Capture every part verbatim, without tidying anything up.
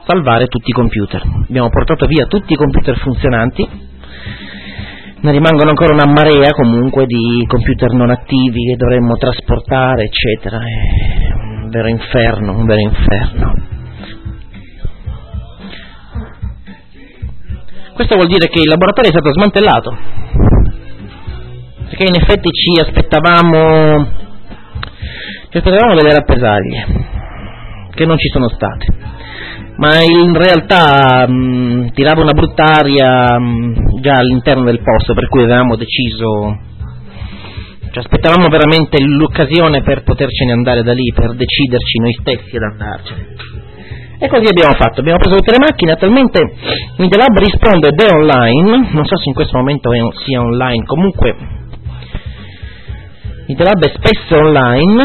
salvare tutti i computer. Abbiamo portato via tutti i computer funzionanti, ne rimangono ancora una marea comunque di computer non attivi che dovremmo trasportare, eccetera. È un vero inferno, un vero inferno. Questo vuol dire che il laboratorio è stato smantellato, perché in effetti ci aspettavamo ci aspettavamo delle rappresaglie che non ci sono state, ma in realtà mh, tirava una brutta aria mh, già all'interno del posto, per cui avevamo deciso, ci aspettavamo veramente l'occasione per potercene andare da lì, per deciderci noi stessi ad andarcene. E così abbiamo fatto, abbiamo preso tutte le macchine. Attualmente Media Lab risponde ed è online, non so se in questo momento è, sia online, comunque Media Lab è spesso online,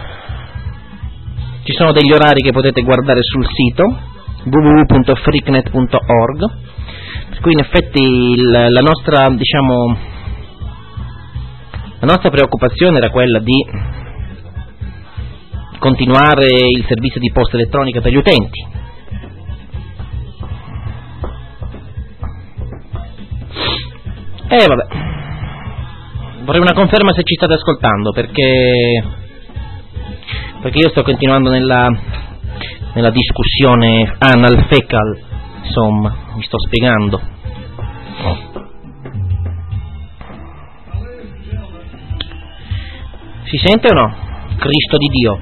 ci sono degli orari che potete guardare sul sito w w w punto freaknet punto org, per cui in effetti il, la nostra, diciamo, la nostra preoccupazione era quella di continuare il servizio di posta elettronica per gli utenti. E eh, vabbè, vorrei una conferma se ci state ascoltando, perché perché io sto continuando nella nella discussione anal fecal, insomma, mi sto spiegando. Si sente o no? Cristo di Dio.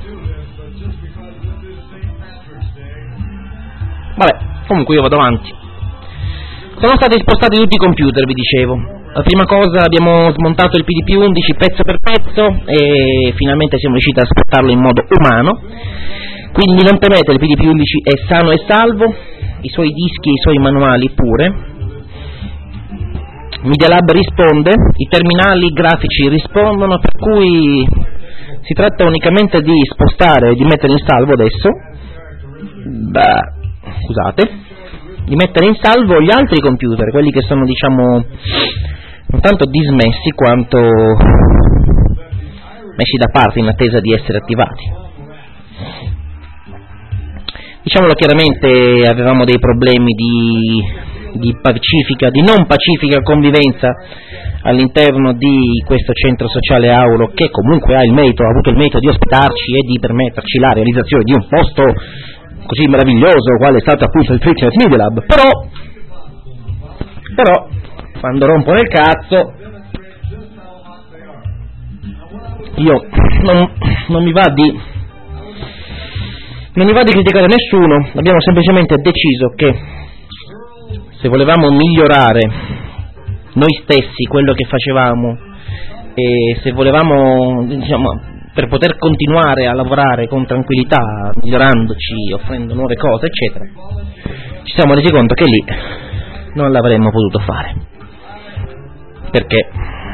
Vabbè, comunque io vado avanti. Sono stati spostati tutti i computer, vi dicevo. La prima cosa, abbiamo smontato il P D P undici pezzo per pezzo e finalmente siamo riusciti a spostarlo in modo umano. Quindi non temete, il P D P undici è sano e salvo, i suoi dischi e i suoi manuali pure. Media Lab risponde, i terminali grafici rispondono, per cui si tratta unicamente di spostare e di mettere in salvo adesso. Beh, scusate, di mettere in salvo gli altri computer, quelli che sono, diciamo, non tanto dismessi quanto messi da parte in attesa di essere attivati. Diciamolo chiaramente, avevamo dei problemi di, di pacifica, di non pacifica convivenza all'interno di questo centro sociale Aulo, che comunque ha il merito, ha avuto il merito di ospitarci e di permetterci la realizzazione di un posto così meraviglioso quale è stato appunto il Freaknet Media Lab. Però, però, quando rompono il cazzo, io non, non mi va di non mi va di criticare nessuno. Abbiamo semplicemente deciso che se volevamo migliorare noi stessi quello che facevamo e se volevamo, diciamo, per poter continuare a lavorare con tranquillità, migliorandoci, offrendo nuove cose, eccetera, ci siamo resi conto che lì non l'avremmo potuto fare, perché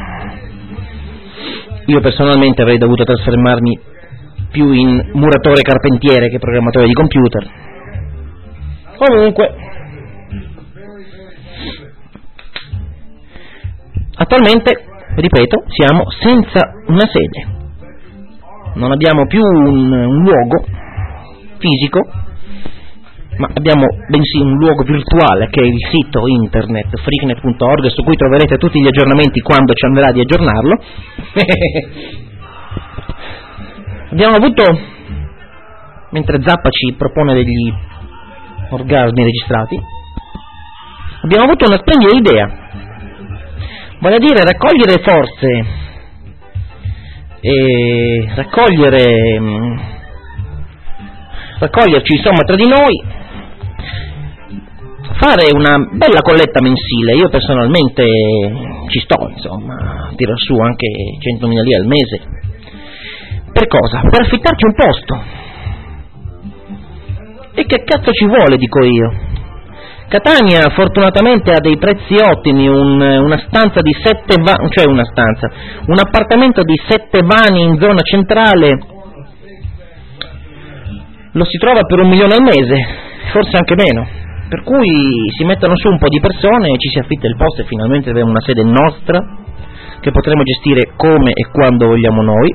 io personalmente avrei dovuto trasformarmi più in muratore carpentiere che programmatore di computer. Comunque, attualmente, ripeto, siamo senza una sede, non abbiamo più un, un luogo fisico, ma abbiamo bensì un luogo virtuale che è il sito internet freaknet punto org, su cui troverete tutti gli aggiornamenti quando ci andrà di aggiornarlo. Abbiamo avuto, mentre Zappa ci propone degli orgasmi registrati, abbiamo avuto una splendida idea, vale a dire raccogliere forze e raccogliere mh, raccoglierci insomma tra di noi, fare una bella colletta mensile. Io personalmente ci sto, insomma, tiro su anche centomila lire al mese. Per cosa? Per affittarci un posto. E che cazzo ci vuole, dico io. Catania fortunatamente ha dei prezzi ottimi, un, una stanza di sette vani, cioè una stanza, un appartamento di sette vani in zona centrale lo si trova per un milione al mese, forse anche meno, per cui si mettono su un po' di persone e ci si affitta il posto e finalmente abbiamo una sede nostra che potremo gestire come e quando vogliamo noi,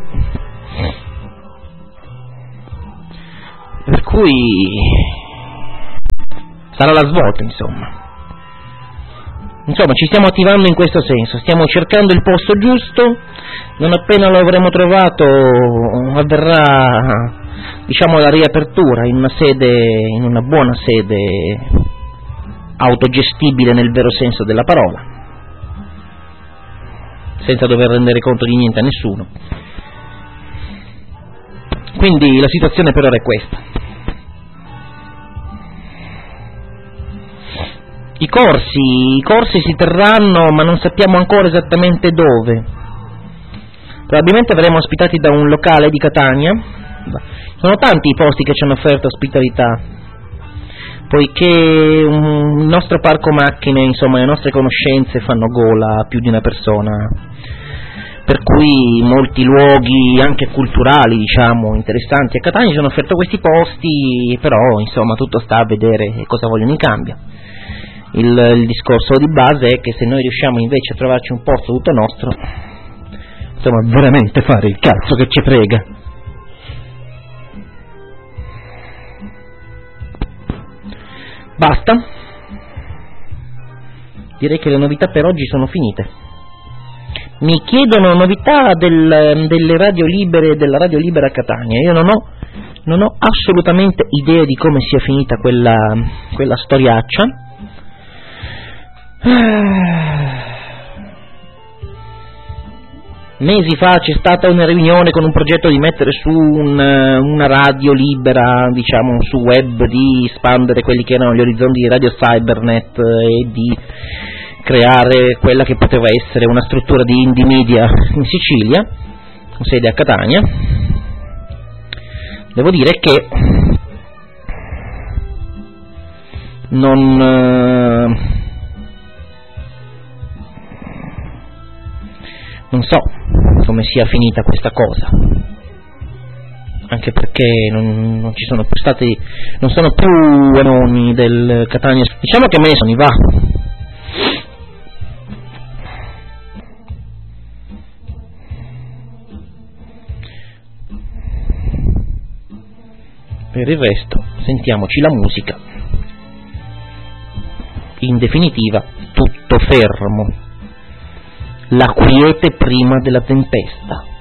per cui sarà la svolta, insomma. Insomma, ci stiamo attivando in questo senso, stiamo cercando il posto giusto, non appena lo avremo trovato avverrà, diciamo, la riapertura in una sede, in una buona sede autogestibile nel vero senso della parola, senza dover rendere conto di niente a nessuno. Quindi la situazione per ora è questa. I corsi, i corsi si terranno, ma non sappiamo ancora esattamente dove. Probabilmente verremo ospitati da un locale di Catania. Sono tanti i posti che ci hanno offerto ospitalità, poiché un, il nostro parco macchine, insomma, le nostre conoscenze fanno gola a più di una persona, per cui molti luoghi anche culturali, diciamo, interessanti a Catania ci hanno offerto questi posti, però insomma tutto sta a vedere cosa vogliono in cambio. Il, il discorso di base è che se noi riusciamo invece a trovarci un posto tutto nostro, insomma, veramente fare il cazzo che ci frega. Basta. Direi che le novità per oggi sono finite. Mi chiedono novità del, delle radio libere, della radio libera a Catania. Io non ho, non ho assolutamente idea di come sia finita quella, quella storiaccia. Mesi fa c'è stata una riunione con un progetto di mettere su un, una radio libera, diciamo, su web, di espandere quelli che erano gli orizzonti di Radio Cybernet e di creare quella che poteva essere una struttura di indie media in Sicilia, con sede a Catania. Devo dire che non... non so come sia finita questa cosa, anche perché non, non ci sono più stati, non sono più anoni del Catania, diciamo che me ne sono, va. Per il resto sentiamoci la musica, in definitiva tutto fermo. La quiete prima della tempesta.